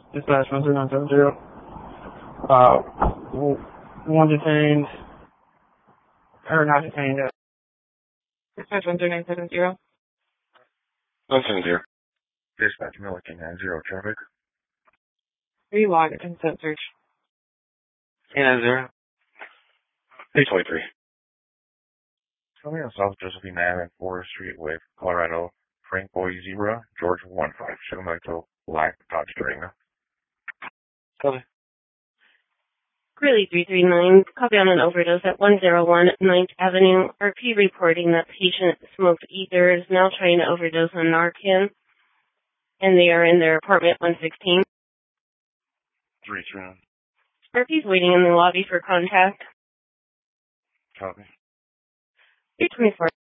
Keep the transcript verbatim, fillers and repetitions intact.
Dispatch one zero nine seven zero. Uh, one detained, or not detained. Uh, Dispatch one zero nine seven zero. one seven zero. Dispatch Milliken nine zero traffic. Relog a consent search. eight nine zero. eight twenty-three. Coming on South Josephine Avenue, Forest Street with Colorado, Frank Boy Zebra, George one five. Shimamoto, Black, Dodge Durango. Copy. Greeley three three nine, copy on an overdose at one oh one ninth Avenue. R P reporting that patient smoked ether, is now trying to overdose on Narcan, and they are in their apartment one sixteen. three three nine. R P's waiting in the lobby for contact. Copy. three twenty-four.